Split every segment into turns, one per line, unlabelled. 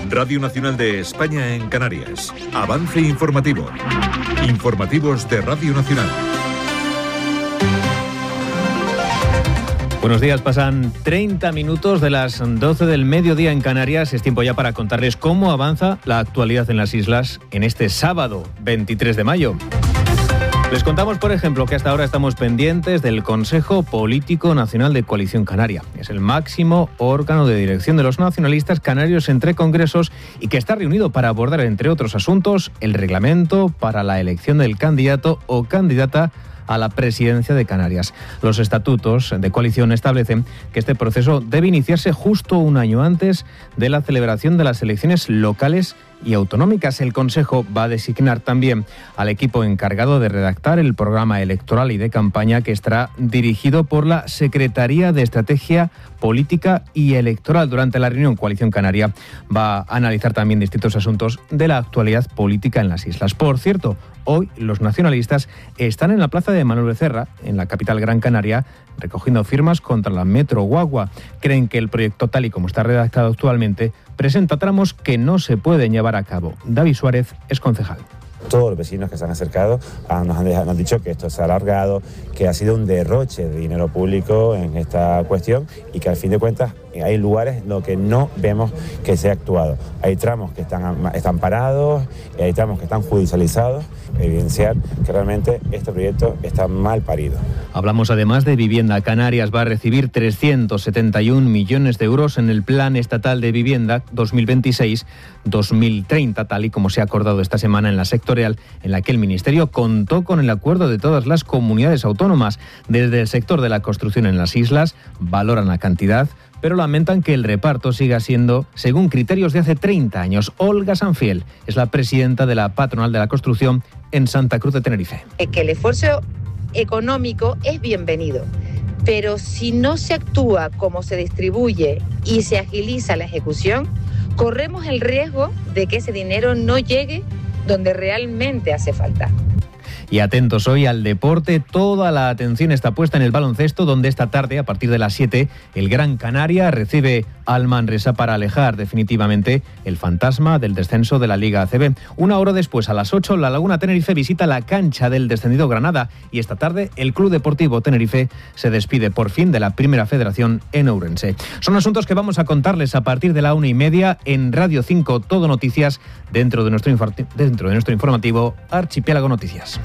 Radio Nacional de España en Canarias. Avance informativo. Informativos de Radio Nacional.
Buenos días, pasan 30 minutos de las 12 del mediodía en Canarias. Es tiempo ya para contarles cómo avanza la actualidad en las islas en este sábado 23 de mayo. Les contamos, por ejemplo, que hasta ahora estamos pendientes del Consejo Político Nacional de Coalición Canaria. Es el máximo órgano de dirección de los nacionalistas canarios entre congresos y que está reunido para abordar, entre otros asuntos, el reglamento para la elección del candidato o candidata a la presidencia de Canarias. Los estatutos de coalición establecen que este proceso debe iniciarse justo un año antes de la celebración de las elecciones locales y autonómicas. El Consejo va a designar también al equipo encargado de redactar el programa electoral y de campaña, que estará dirigido por la Secretaría de Estrategia Política y Electoral. Durante la reunión, Coalición Canaria va a analizar también distintos asuntos de la actualidad política en las islas. Por cierto, hoy los nacionalistas están en la plaza de Manuel Becerra, en la capital Gran Canaria, recogiendo firmas contra la Metro Guagua. Creen que el proyecto, tal y como está redactado actualmente, presenta tramos que no se pueden llevar a cabo. David Suárez es concejal.
Todos los vecinos que se han acercado nos han dicho que esto se ha alargado, que ha sido un derroche de dinero público en esta cuestión y que al fin de cuentas hay lugares en los que no vemos que se ha actuado. Hay tramos que están parados, y hay tramos que están judicializados, evidenciar que realmente este proyecto está mal parido.
Hablamos además de vivienda. Canarias va a recibir 371 millones de euros en el Plan Estatal de Vivienda 2026-2030, tal y como se ha acordado esta semana en la sectorial, en la que el Ministerio contó con el acuerdo de todas las comunidades autónomas. Desde el sector de la construcción en las islas valoran la cantidad, pero lamentan que el reparto siga siendo según criterios de hace 30 años. Olga Sanfiel es la presidenta de la patronal de la construcción en Santa Cruz de Tenerife.
Que el esfuerzo económico es bienvenido, pero si no se actúa como se distribuye y se agiliza la ejecución, corremos el riesgo de que ese dinero no llegue donde realmente hace falta.
Y atentos hoy al deporte, toda la atención está puesta en el baloncesto, donde esta tarde, a partir de las 7, el Gran Canaria recibe al Manresa para alejar definitivamente el fantasma del descenso de la Liga ACB. Una hora después, a las 8, la Laguna Tenerife visita la cancha del descendido Granada, y esta tarde el Club Deportivo Tenerife se despide por fin de la Primera Federación en Ourense. Son asuntos que vamos a contarles a partir de la 1:30 en Radio 5, Todo Noticias, dentro de nuestro informativo Archipiélago Noticias.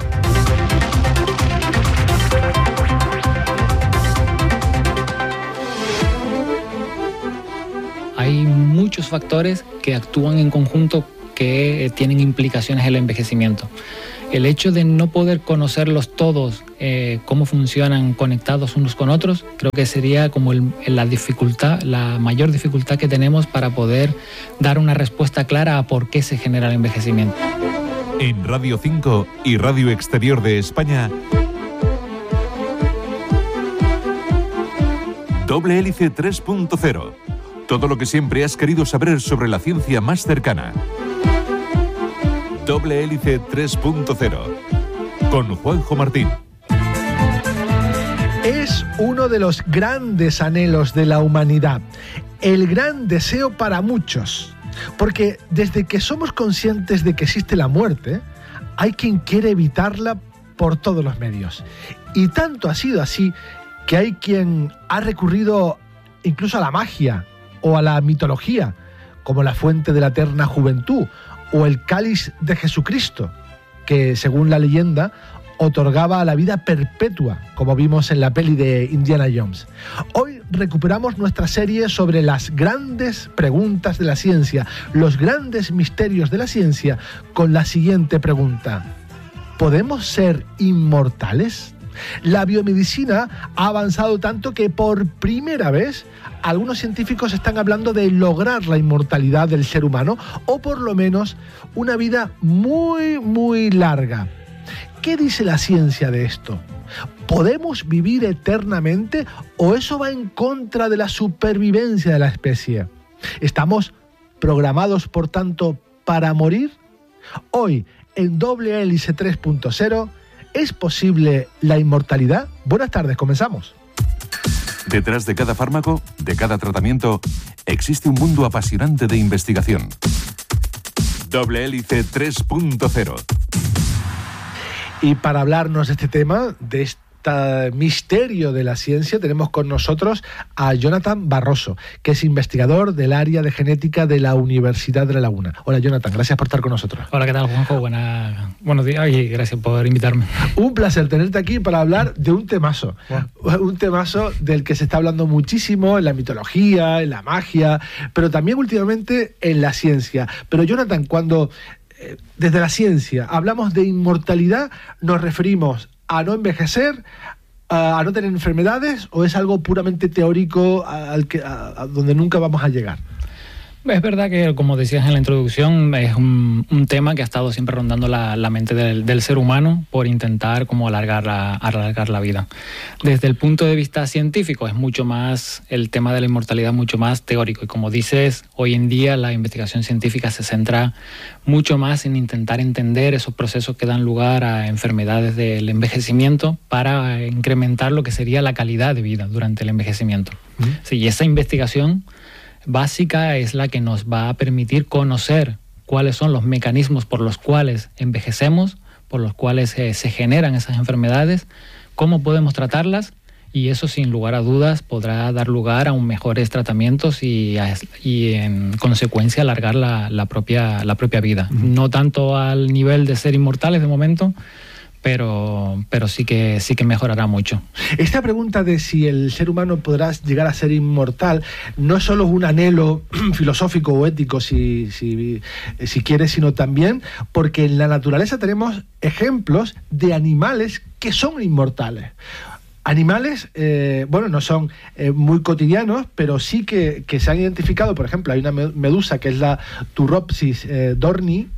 Hay muchos factores que actúan en conjunto que tienen implicaciones en el envejecimiento. El hecho de no poder conocerlos todos, cómo funcionan conectados unos con otros, creo que sería como la mayor dificultad que tenemos para poder dar una respuesta clara a por qué se genera el envejecimiento.
En Radio 5 y Radio Exterior de España, Doble Hélice 3.0. Todo lo que siempre has querido saber sobre la ciencia más cercana. Doble Hélice 3.0. Con Juanjo Martín.
Es uno de los grandes anhelos de la humanidad. El gran deseo para muchos. Porque desde que somos conscientes de que existe la muerte, hay quien quiere evitarla por todos los medios. Y tanto ha sido así que hay quien ha recurrido incluso a la magia o a la mitología, como la fuente de la eterna juventud o el cáliz de Jesucristo, que según la leyenda otorgaba la vida perpetua, como vimos en la peli de Indiana Jones. Hoy recuperamos nuestra serie sobre las grandes preguntas de la ciencia, los grandes misterios de la ciencia, con la siguiente pregunta: ¿podemos ser inmortales? La biomedicina ha avanzado tanto que por primera vez algunos científicos están hablando de lograr la inmortalidad del ser humano, o por lo menos una vida muy, muy larga. ¿Qué dice la ciencia de esto? ¿Podemos vivir eternamente o eso va en contra de la supervivencia de la especie? ¿Estamos programados, por tanto, para morir? Hoy, en Doble Hélice 3.0, ¿es posible la inmortalidad? Buenas tardes, comenzamos.
Detrás de cada fármaco, de cada tratamiento, existe un mundo apasionante de investigación. Doble Hélice 3.0.
Y para hablarnos de este tema, de este misterio de la ciencia, tenemos con nosotros a Jonathan Barroso, que es investigador del área de genética de la Universidad de La Laguna. Hola Jonathan, gracias por estar con nosotros.
Hola, ¿qué tal, Juanjo? Buenos días y gracias por invitarme.
Un placer tenerte aquí para hablar de un temazo. Un temazo del que se está hablando muchísimo en la mitología, en la magia, pero también últimamente en la ciencia. Pero Jonathan, cuando desde la ciencia hablamos de inmortalidad, nos referimos a no envejecer, a no tener enfermedades, o es algo puramente teórico a donde nunca vamos a llegar?
Es verdad que, como decías en la introducción, es un tema que ha estado siempre rondando la mente del ser humano por intentar como alargar la vida. Desde el punto de vista científico es mucho más, el tema de la inmortalidad mucho más teórico, y como dices, hoy en día la investigación científica se centra mucho más en intentar entender esos procesos que dan lugar a enfermedades del envejecimiento para incrementar lo que sería la calidad de vida durante el envejecimiento. Sí, y esa investigación básica es la que nos va a permitir conocer cuáles son los mecanismos por los cuales envejecemos, por los cuales se generan esas enfermedades, cómo podemos tratarlas, y eso sin lugar a dudas podrá dar lugar a un mejores tratamientos y en consecuencia alargar la propia vida. No tanto al nivel de ser inmortales de momento, pero sí que mejorará mucho.
Esta pregunta de si el ser humano podrá llegar a ser inmortal no es solo un anhelo filosófico o ético, si quieres, sino también porque en la naturaleza tenemos ejemplos de animales que son inmortales. Animales, no son muy cotidianos, pero sí que se han identificado. Por ejemplo, hay una medusa que es la Turropsis dorni,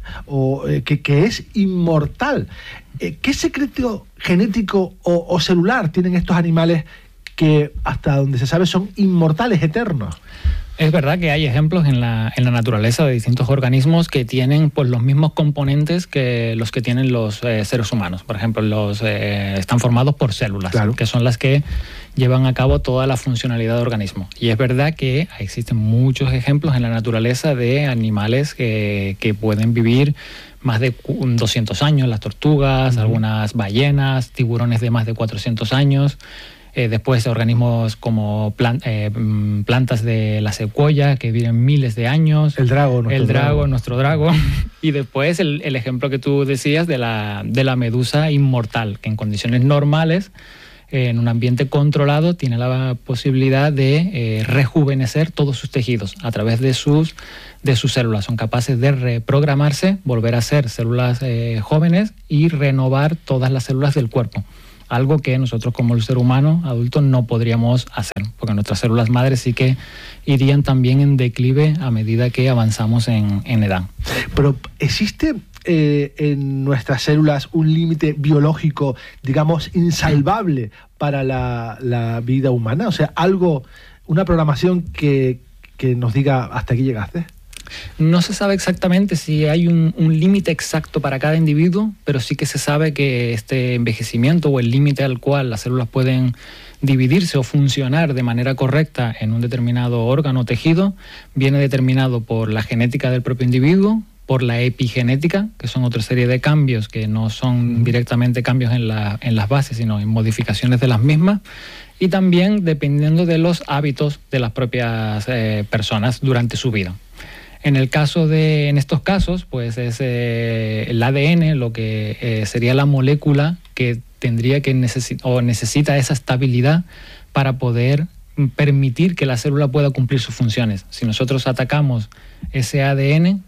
que es inmortal. ¿Qué secreto genético o celular tienen estos animales que, hasta donde se sabe, son inmortales, eternos?
Es verdad que hay ejemplos en la naturaleza de distintos organismos que tienen pues los mismos componentes que los que tienen los seres humanos. Por ejemplo, están formados por células, claro, que son las que llevan a cabo toda la funcionalidad del organismo. Y es verdad que existen muchos ejemplos en la naturaleza de animales que pueden vivir más de 200 años, las tortugas, algunas ballenas, tiburones de más de 400 años. Después organismos como plantas de la secuoya que viven miles de años. Nuestro drago. Y después el ejemplo que tú decías de la medusa inmortal, que en condiciones normales, en un ambiente controlado, tiene la posibilidad de rejuvenecer todos sus tejidos a través de sus células. Son capaces de reprogramarse, volver a ser células jóvenes y renovar todas las células del cuerpo. Algo que nosotros como el ser humano adulto no podríamos hacer, porque nuestras células madres sí que irían también en declive a medida que avanzamos en edad.
Pero ¿existe en nuestras células un límite biológico, digamos, insalvable para la vida humana? O sea, una programación que nos diga hasta aquí llegaste.
No se sabe exactamente si hay un límite exacto para cada individuo, pero sí que se sabe que este envejecimiento o el límite al cual las células pueden dividirse o funcionar de manera correcta en un determinado órgano o tejido viene determinado por la genética del propio individuo, por la epigenética, que son otra serie de cambios que no son directamente cambios en las bases, sino en modificaciones de las mismas, y también dependiendo de los hábitos de las propias personas durante su vida. En estos casos, pues es el ADN lo que sería la molécula que tendría que necesita esa estabilidad para poder permitir que la célula pueda cumplir sus funciones. Si nosotros atacamos ese ADN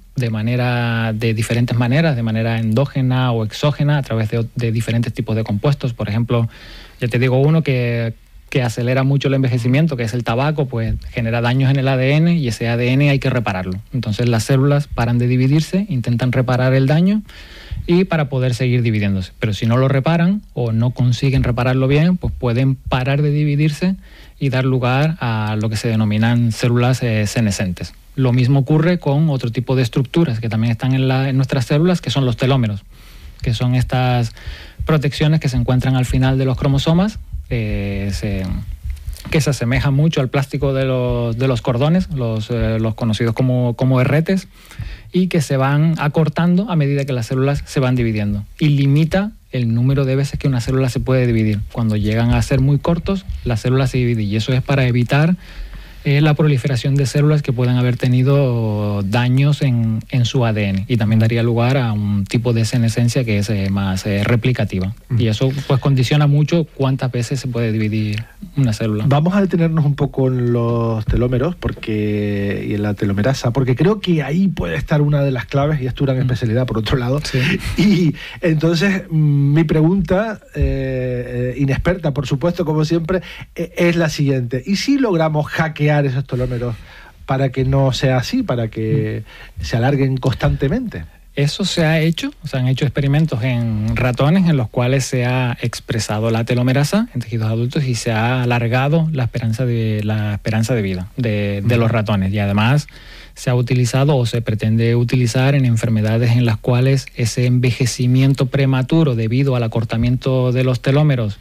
de diferentes maneras, de manera endógena o exógena, a través de diferentes tipos de compuestos, por ejemplo, ya te digo uno que acelera mucho el envejecimiento, que es el tabaco, pues genera daños en el ADN y ese ADN hay que repararlo. Entonces las células paran de dividirse, intentan reparar el daño y para poder seguir dividiéndose. Pero si no lo reparan o no consiguen repararlo bien, pues pueden parar de dividirse y dar lugar a lo que se denominan células senescentes. Lo mismo ocurre con otro tipo de estructuras que también están en nuestras células, que son los telómeros, que son estas protecciones que se encuentran al final de los cromosomas, que se asemeja mucho al plástico de los cordones, los conocidos como herretes, y que se van acortando a medida que las células se van dividiendo. Y limita el número de veces que una célula se puede dividir. Cuando llegan a ser muy cortos, la célula se divide, y eso es para evitar la proliferación de células que puedan haber tenido daños en su ADN, y también daría lugar a un tipo de senescencia que es más replicativa. Y eso pues condiciona mucho cuántas veces se puede dividir una célula.
Vamos a detenernos un poco en los telómeros y en la telomerasa, porque creo que ahí puede estar una de las claves, y es tu gran especialidad por otro lado. Sí. Y entonces mi pregunta, inexperta por supuesto como siempre, es la siguiente: ¿y si logramos hackear esos telómeros para que no sea así, para que se alarguen constantemente?
Eso se han hecho experimentos en ratones en los cuales se ha expresado la telomerasa en tejidos adultos y se ha alargado la esperanza de vida de los ratones, y además se ha utilizado o se pretende utilizar en enfermedades en las cuales ese envejecimiento prematuro debido al acortamiento de los telómeros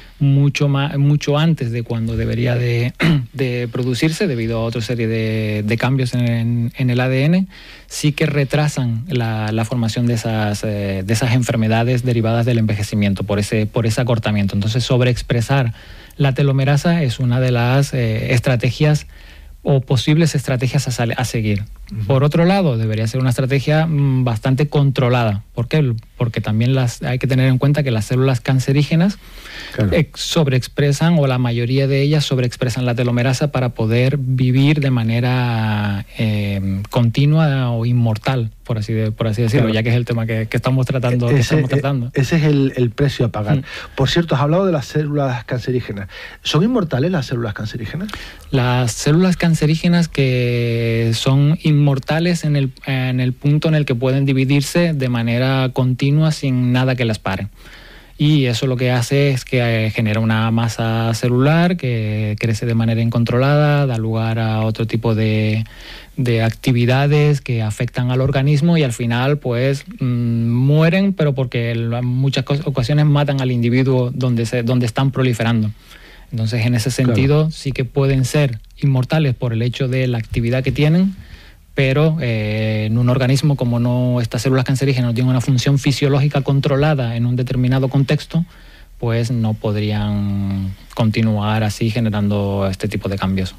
mucho antes de cuando debería de producirse, debido a otra serie de cambios en el ADN, sí que retrasan la formación de esas enfermedades derivadas del envejecimiento por ese acortamiento. Entonces, sobreexpresar la telomerasa es una de las estrategias o posibles estrategias a seguir. Por otro lado, debería ser una estrategia bastante controlada. ¿Por qué? Porque también hay que tener en cuenta que las células cancerígenas sobreexpresan, o la mayoría de ellas sobreexpresan la telomerasa para poder vivir de manera continua o inmortal, por así decirlo, ya que es el tema que estamos tratando. Ese
es el precio a pagar. Por cierto, has hablado de las células cancerígenas. ¿Son inmortales las células cancerígenas?
Las células cancerígenas que son inmortales en el punto en el que pueden dividirse de manera continua sin nada que las pare. Y eso lo que hace es que genera una masa celular que crece de manera incontrolada, da lugar a otro tipo de actividades que afectan al organismo, y al final pues mueren, pero porque en muchas ocasiones matan al individuo donde están proliferando. Entonces, en ese sentido, sí que pueden ser inmortales por el hecho de la actividad que tienen, pero en un organismo, como estas células cancerígenas no tienen una función fisiológica controlada en un determinado contexto, pues no podrían continuar así generando este tipo de cambios.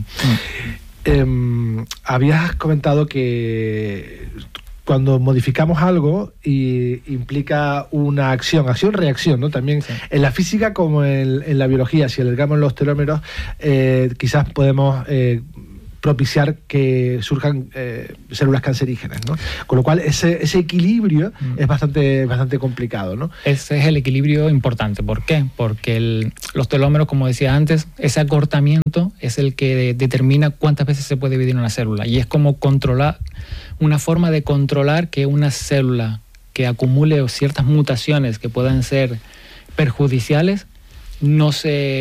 Habías comentado que cuando modificamos algo implica una acción-reacción, ¿no? También en la física como en la biología, si alargamos los telómeros, quizás podemos propiciar que surjan células cancerígenas, ¿no? Con lo cual ese equilibrio es bastante complicado, ¿no?
Ese es el equilibrio importante. ¿Por qué? Porque los telómeros, como decía antes, ese acortamiento es el que determina cuántas veces se puede dividir una célula, y es como una forma de controlar que una célula que acumule ciertas mutaciones que puedan ser perjudiciales no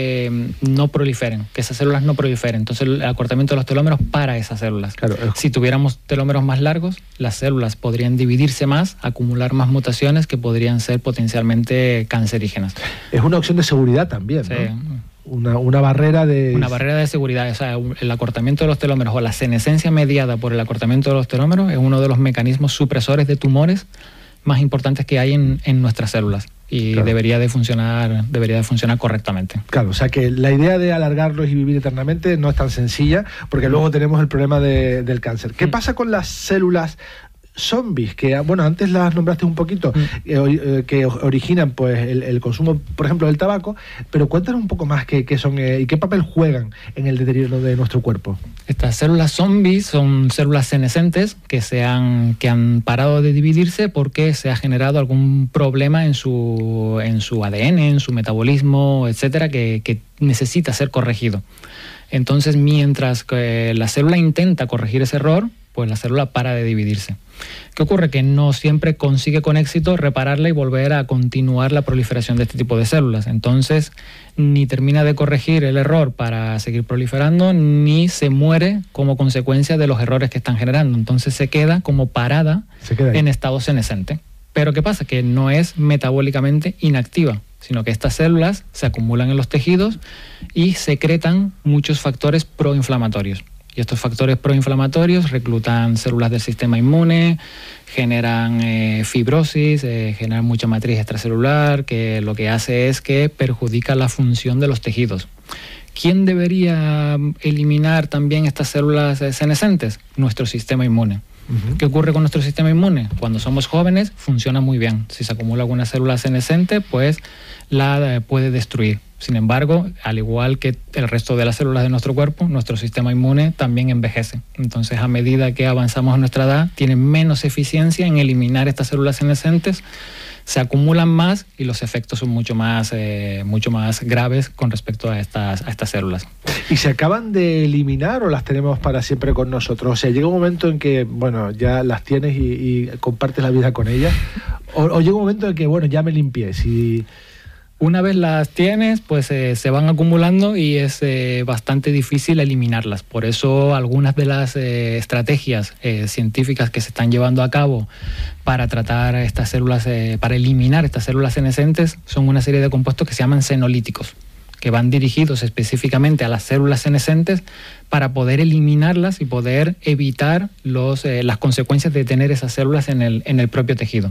proliferen, que esas células no proliferen. Entonces el acortamiento de los telómeros para esas células. Claro. Si tuviéramos telómeros más largos, las células podrían dividirse más, acumular más mutaciones que podrían ser potencialmente cancerígenas.
Es una opción de seguridad también, ¿no? Sí. Una barrera de... Una
barrera de seguridad. O sea, el acortamiento de los telómeros o la senescencia mediada por el acortamiento de los telómeros es uno de los mecanismos supresores de tumores más importantes que hay en nuestras células, y claro, debería de funcionar correctamente.
Claro, o sea que la idea de alargarlos y vivir eternamente no es tan sencilla, porque luego tenemos el problema del cáncer. ¿Qué pasa con las células zombies, que bueno, antes las nombraste un poquito, que originan pues el consumo, por ejemplo, del tabaco, pero cuéntanos un poco más qué son y qué papel juegan en el deterioro de nuestro cuerpo?
Estas células zombies son células senescentes que han parado de dividirse porque se ha generado algún problema en su ADN, en su metabolismo, etcétera, que necesita ser corregido. Entonces, mientras que la célula intenta corregir ese error, pues la célula para de dividirse. ¿Qué ocurre? Que no siempre consigue con éxito repararla y volver a continuar la proliferación de este tipo de células. Entonces, ni termina de corregir el error para seguir proliferando, ni se muere como consecuencia de los errores que están generando. Entonces se queda como parada en estado senescente. Pero ¿qué pasa? Que no es metabólicamente inactiva, sino que estas células se acumulan en los tejidos y secretan muchos factores proinflamatorios. Y estos factores proinflamatorios reclutan células del sistema inmune, generan fibrosis, generan mucha matriz extracelular, que lo que hace es que perjudica la función de los tejidos. ¿Quién debería eliminar también estas células senescentes? Nuestro sistema inmune. ¿Qué ocurre con nuestro sistema inmune? Cuando somos jóvenes funciona muy bien. Si se acumula alguna célula senescente, pues la puede destruir. Sin embargo, al igual que el resto de las células de nuestro cuerpo, nuestro sistema inmune también envejece. Entonces, a medida que avanzamos en nuestra edad, tiene menos eficiencia en eliminar estas células senescentes, se acumulan más y los efectos son mucho más graves con respecto a estas células.
¿Y se acaban de eliminar o las tenemos para siempre con nosotros? O sea, llega un momento en que, bueno, ya las tienes y compartes la vida con ellas, o llega un momento en que, bueno, ya me limpié.
Una vez las tienes, pues se van acumulando y es bastante difícil eliminarlas. Por eso algunas de las estrategias científicas que se están llevando a cabo para tratar estas células, para eliminar estas células senescentes, son una serie de compuestos que se llaman senolíticos, que van dirigidos específicamente a las células senescentes para poder eliminarlas y poder evitar las consecuencias de tener esas células en el propio tejido.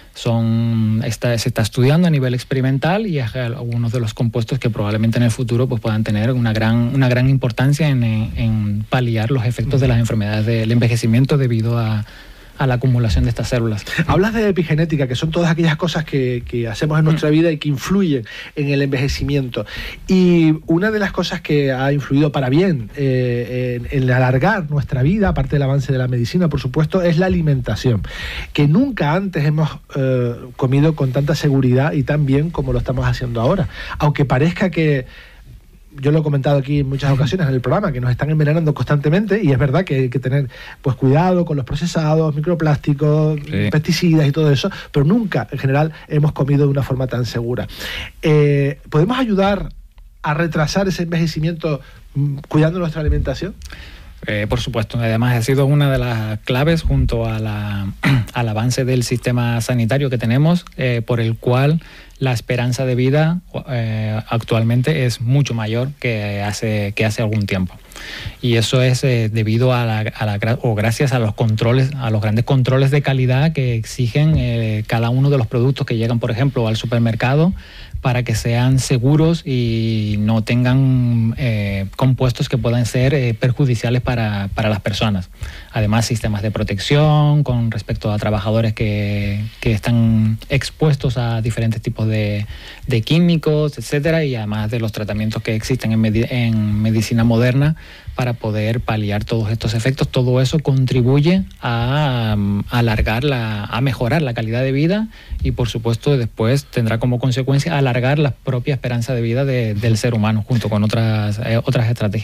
Se está estudiando a nivel experimental y es algunos de los compuestos que probablemente en el futuro pues puedan tener una gran importancia en paliar los efectos de las enfermedades del envejecimiento debido a la acumulación de estas células.
Hablas de epigenética, que son todas aquellas cosas que hacemos en nuestra vida y que influyen en el envejecimiento. Y una de las cosas que ha influido para bien en alargar nuestra vida, aparte del avance de la medicina, por supuesto, es la alimentación. Que nunca antes hemos comido con tanta seguridad y tan bien como lo estamos haciendo ahora. Aunque parezca que... Yo lo he comentado aquí en muchas ocasiones en el programa, que nos están envenenando constantemente, y es verdad que hay que tener pues cuidado con los procesados, microplásticos, pesticidas y todo eso, pero nunca en general hemos comido de una forma tan segura. ¿Podemos ayudar a retrasar ese envejecimiento cuidando nuestra alimentación?
Por supuesto, además ha sido una de las claves junto a al avance del sistema sanitario que tenemos, por el cual la esperanza de vida actualmente es mucho mayor que hace algún tiempo. Y eso es debido gracias a los controles, a los grandes controles de calidad que exigen cada uno de los productos que llegan, por ejemplo, al supermercado, para que sean seguros y no tengan compuestos que puedan ser perjudiciales para las personas. Además, sistemas de protección con respecto a trabajadores que están expuestos a diferentes tipos de químicos, etcétera, y además de los tratamientos que existen en medicina moderna para poder paliar todos estos efectos. Todo eso contribuye a mejorar la calidad de vida y, por supuesto, después tendrá como consecuencia alargar la propia esperanza de vida del ser humano, junto con otras estrategias